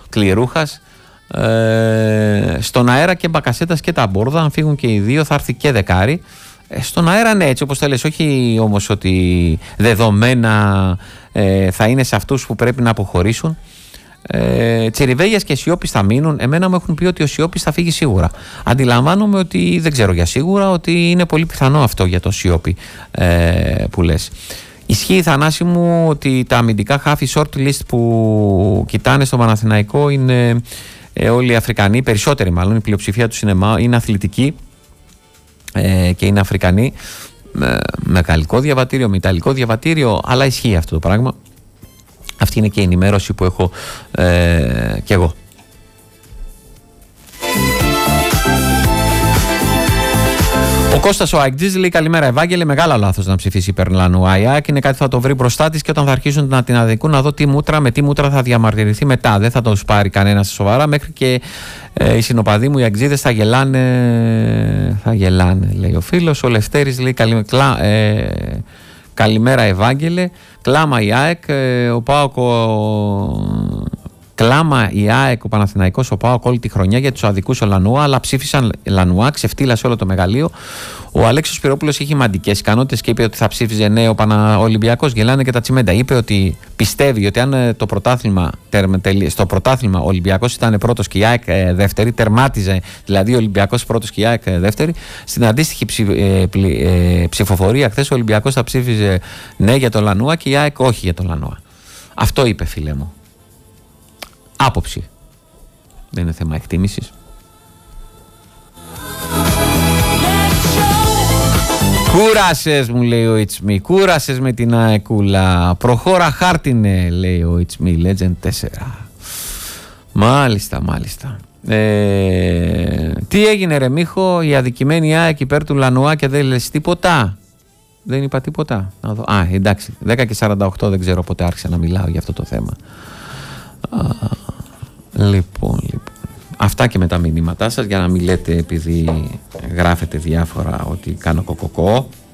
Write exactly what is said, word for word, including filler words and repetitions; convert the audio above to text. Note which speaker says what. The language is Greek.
Speaker 1: Κληρούχας. Ε, στον αέρα και Μπακασέτας και τα Μπόρδα, αν φύγουν και οι δύο θα έρθει και δεκάρι. Ε, στον αέρα ναι, έτσι όπως τα λες, όχι όμως ότι δεδομένα ε, θα είναι σε αυτούς που πρέπει να αποχωρήσουν. ε, Τσιριβέγιας και Σιώπης θα μείνουν. Εμένα μου έχουν πει ότι ο Σιώπης θα φύγει σίγουρα. Αντιλαμβάνομαι ότι δεν ξέρω για σίγουρα, ότι είναι πολύ πιθανό αυτό για το Σιώπη ε, που λες. Ισχύει, Θανάση μου, ότι τα αμυντικά χάφη short list που κοιτάνε στο Παναθηναϊκό είναι ε, όλοι οι Αφρικανοί, περισσότεροι μάλλον, η πλειοψηφία τους είναι, είναι αθλητικοί ε, και είναι Αφρικανοί, με, με γαλλικό διαβατήριο, με ιταλικό διαβατήριο, αλλά ισχύει αυτό το πράγμα. Αυτή είναι και η ενημέρωση που έχω ε, κι εγώ. Ο Κώστας ο Αεκτζής λέει: καλημέρα, Ευάγγελε. Μεγάλα λάθος να ψηφίσει υπέρ Λανού. ΑΕΚ είναι κάτι που θα το βρει μπροστά της και όταν θα αρχίσουν να την αδικούν, να δω τι μούτρα, με τι μούτρα θα διαμαρτυρηθεί μετά. Δεν θα τον πάρει κανένα σοβαρά. Μέχρι και ε, οι συνοπαδοί μου, οι Αεκτζίδες, θα γελάνε. Θα γελάνε, λέει ο φίλος. Ο Λευτέρης λέει: καλη, κλα, ε, καλημέρα, Ευάγγελε. Κλάμα η ΑΕΚ. Ε, ο ΠΑΟΚ. Κλάμα η ΑΕΚ, ο Παναθηναϊκός, ο ΠΑΟΚ όλη τη χρονιά για τους αδικούς ο Λανουά, αλλά ψήφισαν Λανουά, ξεφτύλασε όλο το μεγαλείο. Ο Αλέξος Σπυρόπουλος είχε μαντικές ικανότητες και είπε ότι θα ψήφιζε ναι ο Πανα... Ολυμπιακός. Γελάνε και τα τσιμέντα. Είπε ότι πιστεύει ότι αν το πρωτάθλημα, στο πρωτάθλημα ο Ολυμπιακός ήταν πρώτος και η ΑΕΚ δεύτερη, τερμάτιζε δηλαδή ο Ολυμπιακός πρώτος και η ΑΕΚ δεύτερη. Στην αντίστοιχη ψη... ψηφοφορία χθες ο Ολυμπιακός θα ψήφιζε ναι για τον Λανουά και η ΑΕΚ όχι για τον Λανουά. Αυτό είπε, φίλε μου. Άποψη. Δεν είναι θέμα εκτίμησης. Κούρασες, μου λέει ο It's Me. Κούρασες με την αεκούλα. Προχώρα χάρτινε, λέει ο It's Me Legend τέσσερα. Μάλιστα, μάλιστα. Ε, τι έγινε ρε Μίχο, η αδικημένη ΑΕΚ υπέρ του Λανουά και δεν λες τίποτα? Δεν είπα τίποτα. Να δω. Α, εντάξει. δέκα και σαράντα οκτώ, δεν ξέρω πότε άρχισα να μιλάω για αυτό το θέμα. Α, λοιπόν, λοιπόν. Αυτά και με τα μηνύματά σας, για να μην λέτε επειδή γράφετε διάφορα ότι κάνω κοκοκό.